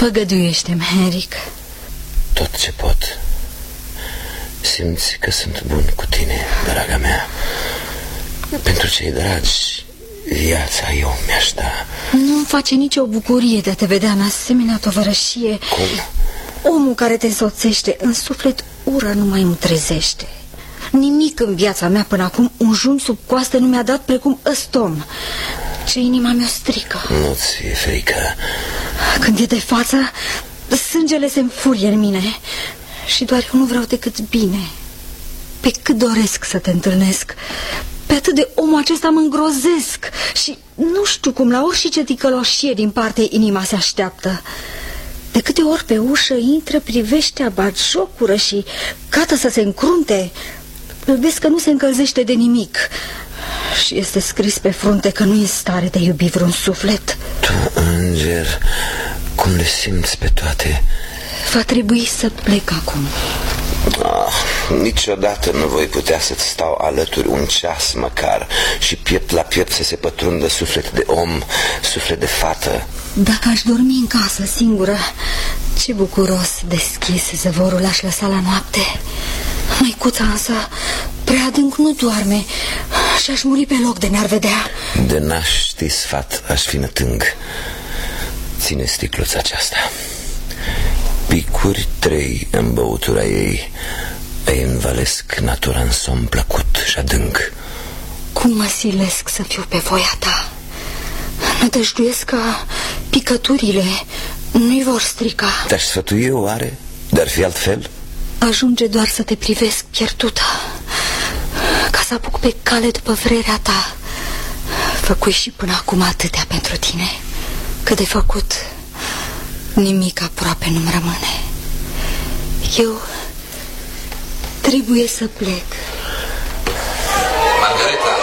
Făgăduiește-mi, Henric. Tot ce pot. Simți că sunt bun cu tine, draga mea. Pentru cei dragi, viața eu mi-aș da. Nu-mi face nicio bucurie de a te vedea în asemenea tovărășie. Cum? Omul care te însoțește în suflet ura nu mai îmi trezește. Nimic în viața mea până acum un jun sub coastă nu mi-a dat precum ăstom. Ce inima mi-o strică. Nu-ți e frică? Când e de față, sângele se înfurie în mine. Și doar eu nu vreau decât bine. Pe cât doresc să te întâlnesc, pe atât de omul acesta mă îngrozesc. Și nu știu cum la orice ticăloșie din partea inima se așteaptă. De câte ori pe ușă intră, privește, abatjocură și cată să se încrunte. Îl vezi că nu se încălzește de nimic. Și este scris pe frunte că nu e stare de iubi vreun suflet. Tu, înger, cum le simți pe toate? Va trebui să plec acum. Niciodată nu voi putea să-ți stau alături un ceas măcar și piept la piept să se pătrundă suflet de om, suflet de fată. Dacă aș dormi în casă singură, ce bucuros deschis zăvorul aș lăsa la noapte. Măicuța însă prea adânc nu doarme și aș muri pe loc de ne-ar vedea. De n-aș ști sfat, aș fi nătâng. Ține sticluța aceasta. Picuri 3 în băutura ei, îi învalesc natura în somn plăcut și adânc. Cum mă silesc să fiu pe voia ta? Nădăjduiesc că picăturile nu-i vor strica. Te-aș sfătui eu, oare? Dar fi altfel? Ajunge doar să te privesc pierdută, ca să apuc pe cale după vrerea ta. Făcui și până acum atâtea pentru tine, că de făcut nimic aproape nu-mi rămâne. Eu trebuie să plec. Margareta!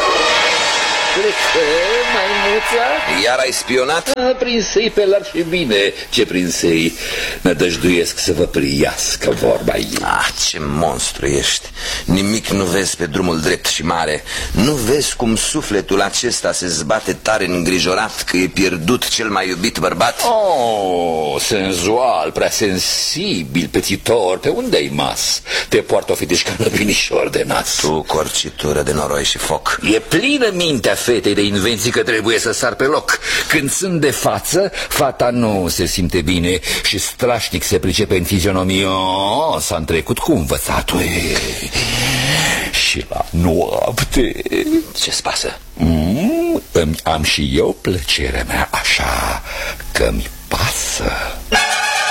maimuța? Iar ai spionat? Prinsei pe larg și bine. Ce prinsei? Nădăjduiesc să vă priască vorba ei. Ce monstru ești. Nimic nu vezi pe drumul drept și mare. Nu vezi cum sufletul acesta se zbate tare îngrijorat că e pierdut cel mai iubit bărbat? Oh, senzual, prea sensibil, petitor. Pe unde-i mas? Te poartă o fetișcană binișor de nas. Tu, corcitură de noroi și foc. E plină mintea fetei de invenții că trebuie să sar pe loc. Când sunt de față, fata nu se simte bine și strașnic se pricepe în fizionomie. S-a întrecut cu învățatul. Și la noapte... Ce-ți pasă? Am și eu plăcerea mea așa că mi pasă.